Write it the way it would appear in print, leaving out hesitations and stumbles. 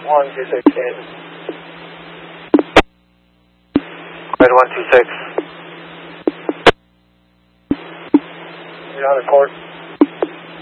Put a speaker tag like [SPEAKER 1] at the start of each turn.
[SPEAKER 1] 126 David. Red 126. You're on the court.